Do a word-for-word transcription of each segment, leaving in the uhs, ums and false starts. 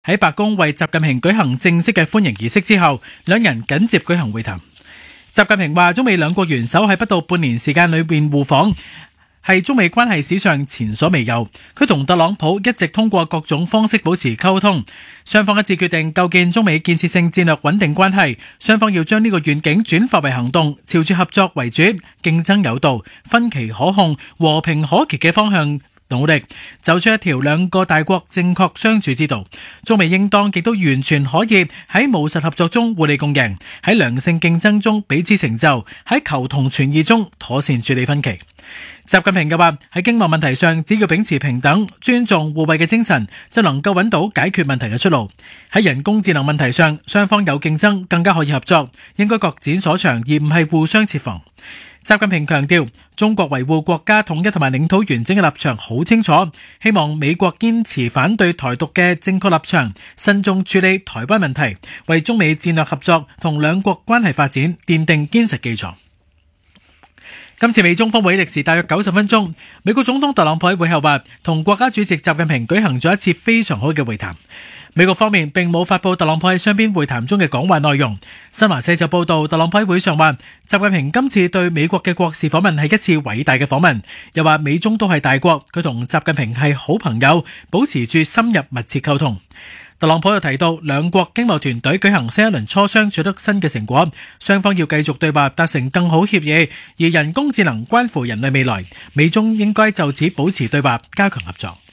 喺白宮為習近平舉行正式嘅歡迎儀式之後，兩人緊接舉行會談。習近平話，中美兩國元首喺不到半年時間裏面互訪，係中美關係史上前所未有。佢同特朗普一直通過各種方式保持溝通，雙方一致決定構建中美建設性戰略穩定關係。雙方要將呢個願景轉化為行動，朝住合作為主、競爭有道、分歧可控、和平可期嘅方向努力，走出一條兩個大國正確相處之道。中美應當亦都完全可以喺務實合作中互利共贏，喺良性競爭中彼此成就，喺求同存異中妥善處理分歧。習近平嘅話，喺經貿問題上，只要秉持平等、尊重、互惠嘅精神，就能夠揾到解決問題嘅出路。喺人工智能問題上，雙方有競爭，更加可以合作，應該各展所長，而唔係互相設防。習近平強調，中國維護國家統一同埋領土完整嘅立場好清楚，希望美國堅持反對台獨嘅正確立場，慎重處理台灣問題，為中美戰略合作同兩國關係發展奠定堅實基礎。今次美中峰會歷時大約九十分鐘，美國總統特朗普喺會後話，同國家主席習近平舉行咗一次非常好嘅會談。美國方面並冇發佈特朗普喺雙邊會談中嘅講話內容。新華社就報道，特朗普喺會上話，習近平今次對美國嘅國事訪問係一次偉大嘅訪問，又話美中都係大國，佢同習近平係好朋友，保持住深入密切溝通。特朗普又提到，兩國經貿團隊舉行新一輪磋商，取得新嘅成果，雙方要繼續對話，達成更好協議。而人工智能關乎人類未來，美中應該就此保持對話，加強合作。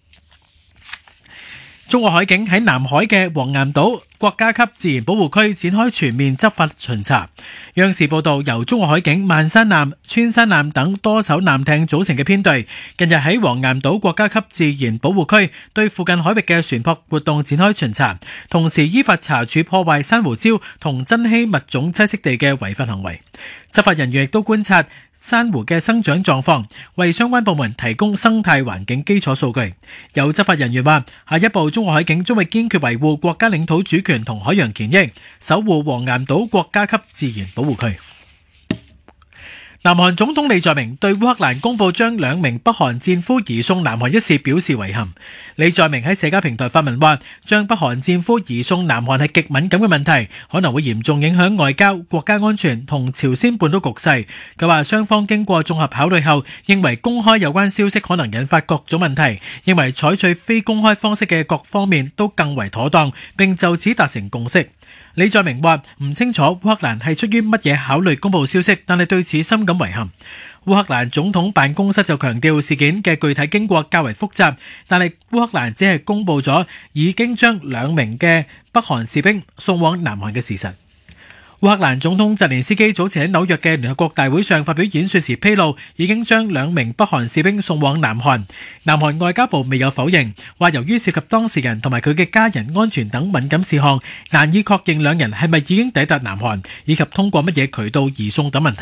中國海警喺南海嘅黃岩島國家級自然保護區展開全面執法巡查。央視報道，由中國海警萬山艦、穿山艦等多艘艦艇組成嘅編隊，近日喺黃岩島國家級自然保護區對附近海域嘅船舶活動展開巡查，同時依法查處破壞珊瑚礁同珍稀物種棲息地嘅違法行為。執法人員亦都觀察珊瑚嘅生長狀況，為相關部門提供生態環境基礎數據。有執法人員話，下一步中國海警將會堅決維護國家領土主權同海洋權益，守護黃岩島國家級自然保護區。南韓總統李在明對烏克蘭公布將兩名北韓戰俘移送南韓一事表示遺憾。李在明喺社交平台發文話，將北韓戰俘移送南韓係極敏感嘅問題，可能會嚴重影響外交、國家安全同朝鮮半島局勢。佢話雙方經過綜合考慮後，認為公開有關消息可能引發各種問題，認為採取非公開方式嘅各方面都更為妥當，並就此達成共識。李在明話唔清楚烏克蘭係出於乜嘢考慮公布消息，但係對此深感遺憾。烏克蘭總統辦公室就強調事件嘅具體經過較為複雜，但係烏克蘭只係公布咗已經將兩名嘅北韓士兵送往南韓嘅事實。烏克蘭總統澤連斯基早前喺紐約嘅聯合國大會上發表演說時披露，已經將兩名北韓士兵送往南韓。南韓外交部未有否認，話由於涉及當事人同埋佢嘅家人安全等敏感事項，難以確認兩人係咪已經抵達南韓，以及通過乜嘢渠道移送等問題。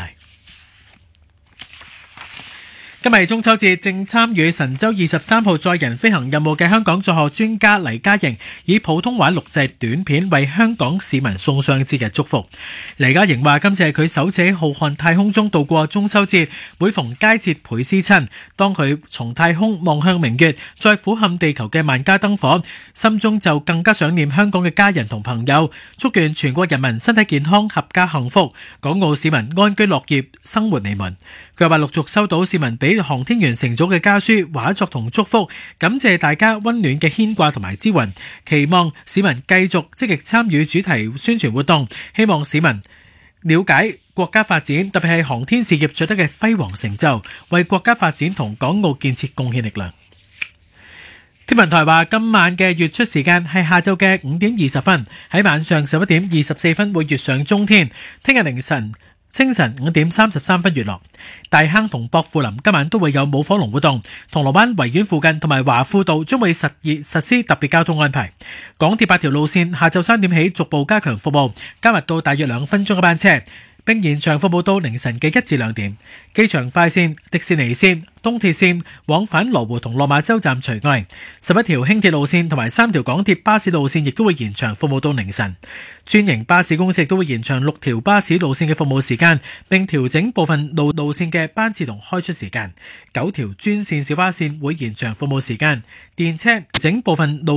今日係中秋節，正參與神舟二十三號載人飛行任務嘅香港在學專家黎嘉瑩以普通話錄製短片，為香港市民送上節日祝福。黎嘉瑩話，今次係佢首次喺浩瀚太空中度過中秋節，每逢佳節倍思親。當佢從太空望向明月，再俯瞰地球嘅萬家燈火，心中就更加想念香港嘅家人同朋友。祝願全國人民身體健康、合家幸福，港澳市民安居樂業，生活美滿。佢話陸續收到市民俾航天員乘組嘅家書、畫作同祝福，感謝大家溫暖嘅牽掛同埋支援，期望市民繼續積極參與主題宣傳活動，希望市民了解國家發展，特別係航天事業取得嘅輝煌成就，為國家發展同港澳建設貢獻力量。天文台話，今晚嘅月出時間係下晝嘅五點二十分，喺晚上十一點二十四分會月上中天，聽日凌晨清晨五點三十三分月落。大坑同薄扶林今晚都會有舞火龍活動，銅鑼灣維園附近同埋華富道將會實現實施特別交通安排。港鐵八條路線下晝三點起逐步加強服務，加密到大約兩分鐘嘅班車，並延長服務到凌晨嘅一至兩點。機場快線、迪士尼線、東鐵線往返羅湖同落馬洲站除外，十一條輕鐵路線同埋三條港鐵巴士路線亦都會延長服務到凌晨。專營巴士公司亦都會延長六條巴士路線嘅服務時間，並調整部分路路線嘅班次同開出時間。九條專線小巴線會延長服務時間，電車整部分路